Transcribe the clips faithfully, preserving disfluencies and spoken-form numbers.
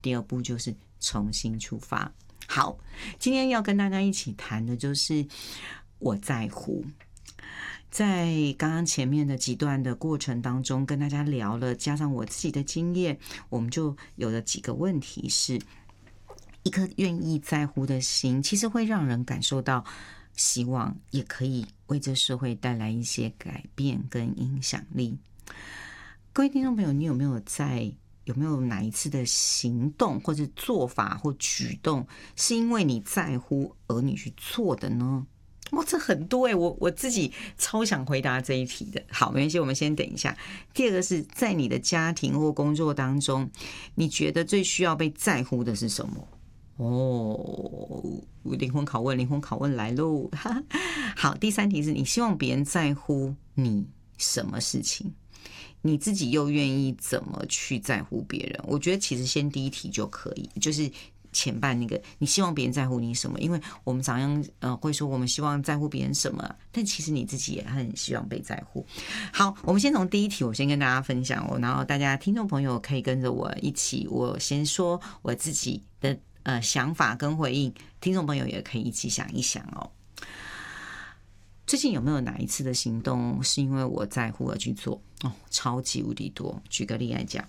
第二步就是重新出发。好，今天要跟大家一起谈的就是我在乎。在刚刚前面的几段的过程当中，跟大家聊了，加上我自己的经验，我们就有了几个问题是：一颗愿意在乎的心，其实会让人感受到希望，也可以为这社会带来一些改变跟影响力。各位听众朋友，你有没有在有没有哪一次的行动或者做法或举动，是因为你在乎而你去做的呢？哇，这很多哎、欸，我我自己超想回答这一题的。好，没关系，我们先等一下。第二个是在你的家庭或工作当中，你觉得最需要被在乎的是什么？哦，灵魂拷问，灵魂拷问来喽！好，第三题是你希望别人在乎你什么事情？你自己又愿意怎么去在乎别人？我觉得其实先第一题就可以，就是前半那个，你希望别人在乎你什么？因为我们常常呃会说我们希望在乎别人什么，但其实你自己也很希望被在乎。好，我们先从第一题，我先跟大家分享哦，然后大家听众朋友可以跟着我一起，我先说我自己的呃想法跟回应，听众朋友也可以一起想一想哦。最近有没有哪一次的行动是因为我在乎而去做？哦，超级无敌多。举个例来讲，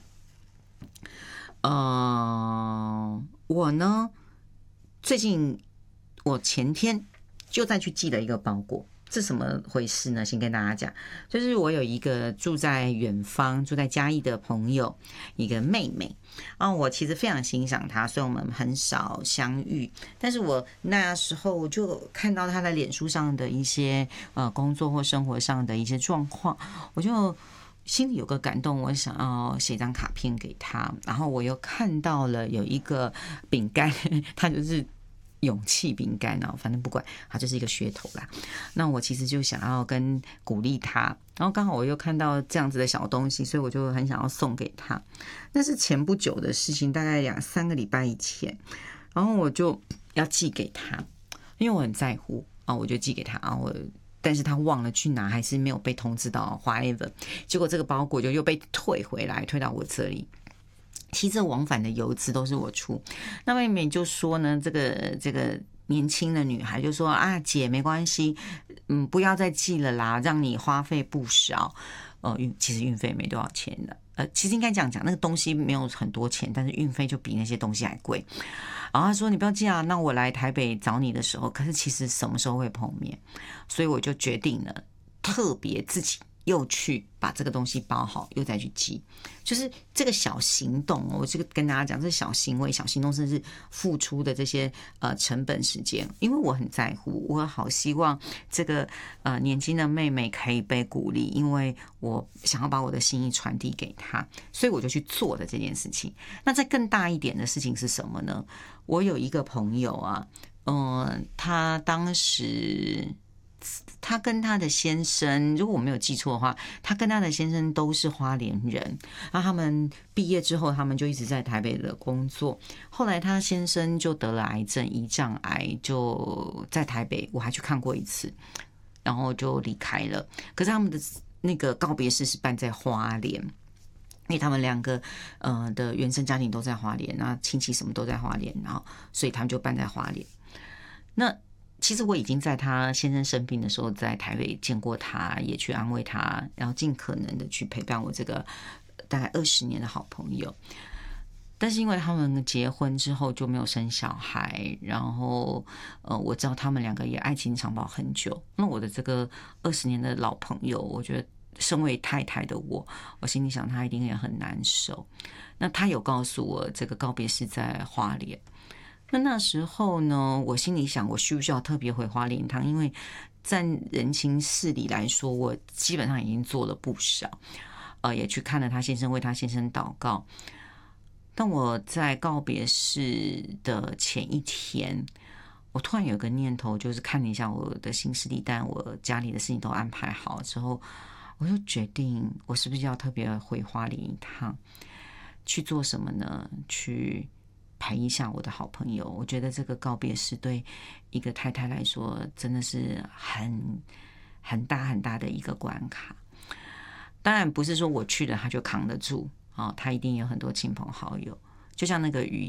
呃，我呢，最近我前天就再去寄了一个包裹。这什么回事呢？先跟大家讲，就是我有一个住在远方、住在嘉义的朋友，一个妹妹啊，我其实非常欣赏她，虽然我们很少相遇，但是我那时候就看到她在脸书上的一些呃工作或生活上的一些状况，我就心里有个感动，我想要写张卡片给她，然后我又看到了有一个饼干，它就是勇气饼干啊，反正不管，它就是一个噱头啦。那我其实就想要跟鼓励他，然后刚好我又看到这样子的小东西，所以我就很想要送给他。那是前不久的事情，大概两三个礼拜以前，然后我就要寄给他，因为我很在乎啊，我就寄给他啊，我。但是他忘了去拿，还是没有被通知到 whatever， 结果这个包裹就又被退回来，退到我这里。其实往返的邮资都是我出，那妹妹就说呢，这个这个年轻的女孩就说啊，姐没关系，嗯，不要再寄了啦，让你花费不少。呃，运其实运费没多少钱的，呃，其实应该这样讲，那个东西没有很多钱，但是运费就比那些东西还贵。然后他说你不要寄啊，那我来台北找你的时候，可是其实什么时候会碰面，所以我就决定了特别自己又去把这个东西包好，又再去寄，就是这个小行动，我这个跟大家讲，这小行为、小行动，甚至付出的这些呃成本、时间，因为我很在乎，我好希望这个呃年轻的妹妹可以被鼓励，因为我想要把我的心意传递给她，所以我就去做的这件事情。那再更大一点的事情是什么呢？我有一个朋友啊，嗯、呃，他当时。他跟他的先生，如果我没有记错的话，他跟他的先生都是花莲人。然后他们毕业之后，他们就一直在台北的工作。后来他先生就得了癌症，胰脏癌，就在台北，我还去看过一次，然后就离开了。可是他们的那个告别式是办在花莲。因为他们两个呃的原生家庭都在花莲，那亲戚什么都在花莲，然后所以他们就办在花莲。那其实我已经在他先生生病的时候，在台北见过他，也去安慰他，然后尽可能的去陪伴我这个大概二十年的好朋友。但是因为他们结婚之后就没有生小孩，然后呃，我知道他们两个也爱情长跑很久。那我的这个二十年的老朋友，我觉得身为太太的我，我心里想他一定也很难受。那他有告诉我，这个告别是在花莲。那那时候呢，我心里想，我需不需要特别回花莲一趟？因为在人情事理来说，我基本上已经做了不少，呃，也去看了他先生，为他先生祷告。但我在告别式的前一天，我突然有个念头，就是看了一下我的行事历单，我家里的事情都安排好之后，我就决定，我是不是要特别回花莲一趟，去做什么呢？去陪一下我的好朋友。我觉得这个告别式对一个太太来说真的是很很大很大的一个关卡。当然不是说我去了他就扛得住啊、哦，他一定有很多亲朋好友。就像那个语